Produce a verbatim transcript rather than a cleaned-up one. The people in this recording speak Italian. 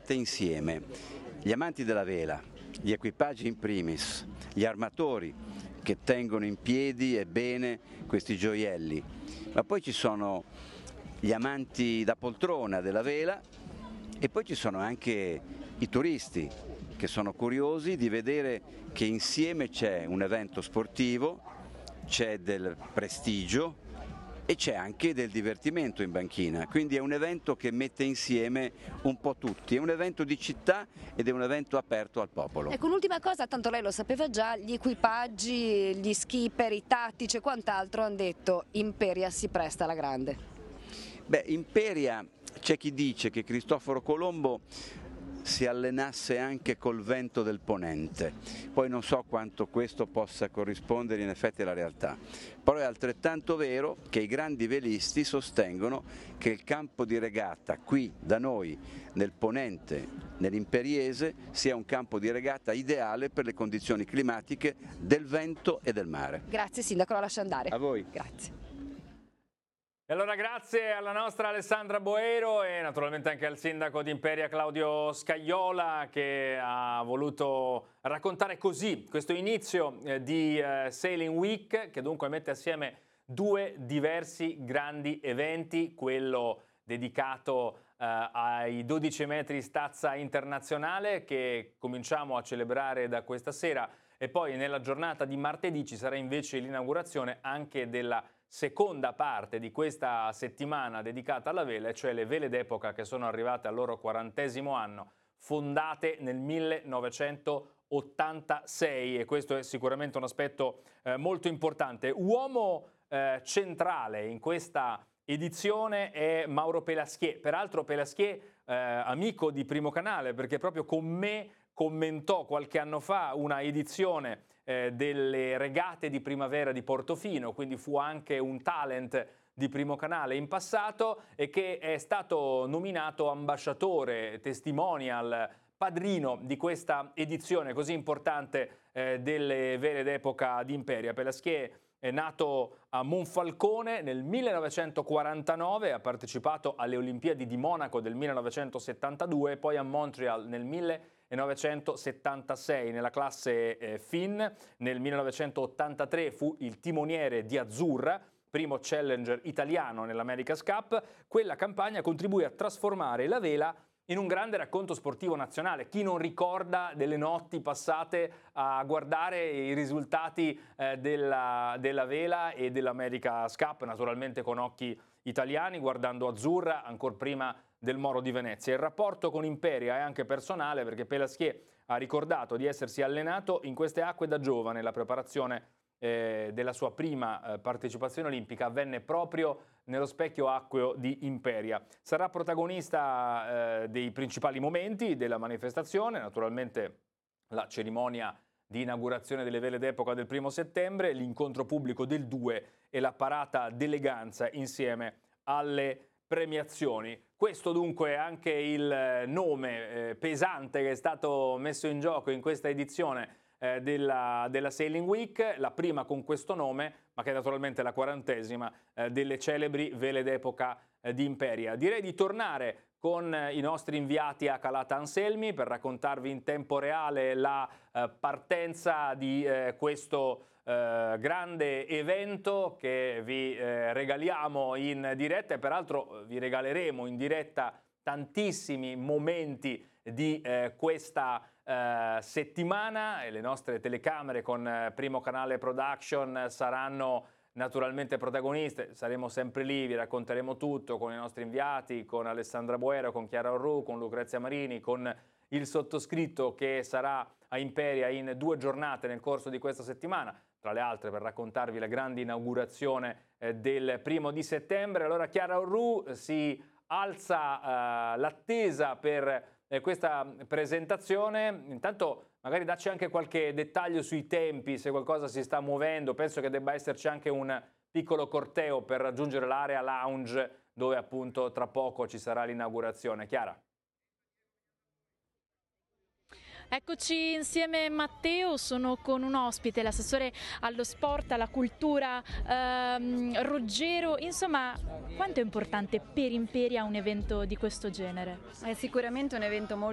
mette insieme gli amanti della vela, gli equipaggi in primis, gli armatori che tengono in piedi e bene questi gioielli, ma poi ci sono gli amanti da poltrona della vela e poi ci sono anche i turisti che sono curiosi di vedere che insieme c'è un evento sportivo, c'è del prestigio e c'è anche del divertimento in banchina, quindi è un evento che mette insieme un po' tutti, è un evento di città ed è un evento aperto al popolo. Ecco, un'ultima cosa, tanto lei lo sapeva già, gli equipaggi, gli skipper, i tattici e quant'altro hanno detto Imperia si presta alla grande. Beh, Imperia, c'è chi dice che Cristoforo Colombo si allenasse anche col vento del ponente, poi non so quanto questo possa corrispondere in effetti alla realtà, però è altrettanto vero che i grandi velisti sostengono che il campo di regata qui da noi nel ponente, nell'Imperiese, sia un campo di regata ideale per le condizioni climatiche del vento e del mare. Grazie Sindaco, la lascio andare. A voi. Grazie. E allora grazie alla nostra Alessandra Boero e naturalmente anche al sindaco di Imperia Claudio Scajola che ha voluto raccontare così questo inizio di uh, Sailing Week, che dunque mette assieme due diversi grandi eventi, quello dedicato uh, ai dodici metri stazza internazionale che cominciamo a celebrare da questa sera, e poi nella giornata di martedì ci sarà invece l'inaugurazione anche della seconda parte di questa settimana dedicata alla vela, cioè le vele d'epoca che sono arrivate al loro quarantesimo anno, fondate nel millenovecentottantasei, e questo è sicuramente un aspetto eh, molto importante. Uomo eh, centrale in questa edizione è Mauro Pelaschier, peraltro Pelaschier eh, amico di Primo Canale, perché proprio con me commentò qualche anno fa una edizione eh, delle regate di primavera di Portofino, quindi fu anche un talent di Primo Canale in passato, e che è stato nominato ambasciatore, testimonial, padrino di questa edizione così importante eh, delle vele d'epoca di Imperia. Pelaschier è nato a Monfalcone nel millenovecentoquarantanove, ha partecipato alle Olimpiadi di Monaco del millenovecentosettantadue e poi a Montreal nel millenovecentosettantasei nella classe eh, Finn. Nel millenovecentottantatré fu il timoniere di Azzurra, primo challenger italiano nell'America's Cup. Quella campagna contribuì a trasformare la vela in un grande racconto sportivo nazionale. Chi non ricorda delle notti passate a guardare i risultati eh, della, della vela e dell'America's Cup, naturalmente con occhi italiani, guardando Azzurra ancor prima del Moro di Venezia. Il rapporto con Imperia è anche personale, perché Pelaschier ha ricordato di essersi allenato in queste acque da giovane. La preparazione eh, della sua prima eh, partecipazione olimpica avvenne proprio nello specchio acqueo di Imperia. Sarà protagonista eh, dei principali momenti della manifestazione, naturalmente la cerimonia di inaugurazione delle vele d'epoca del primo settembre, l'incontro pubblico del due e la parata d'eleganza insieme alle premiazioni. Questo dunque è anche il nome eh, pesante che è stato messo in gioco in questa edizione eh, della, della Sailing Week, la prima con questo nome, ma che è naturalmente la quarantesima eh, delle celebri vele d'epoca eh, di Imperia. Direi di tornare con eh, i nostri inviati a Calata Anselmi per raccontarvi in tempo reale la eh, partenza di eh, questo eh, grande evento che vi eh, regaliamo in diretta, e peraltro vi regaleremo in diretta tantissimi momenti di eh, questa eh, settimana, e le nostre telecamere con eh, Primo Canale Production saranno naturalmente protagoniste. Saremo sempre lì, vi racconteremo tutto con i nostri inviati, con Alessandra Boero, con Chiara Orru, con Lucrezia Marini, con il sottoscritto che sarà a Imperia in due giornate nel corso di questa settimana, tra le altre per raccontarvi la grande inaugurazione eh, del primo di settembre. Allora Chiara Orru, si alza eh, l'attesa per eh, questa presentazione. Intanto magari dacci anche qualche dettaglio sui tempi, se qualcosa si sta muovendo. Penso che debba esserci anche un piccolo corteo per raggiungere l'area lounge, dove appunto tra poco ci sarà l'inaugurazione. Chiara? Eccoci insieme Matteo, sono con un ospite, l'assessore allo sport, alla cultura, ehm, Ruggero. Insomma, quanto è importante per Imperia un evento di questo genere? È sicuramente un evento molto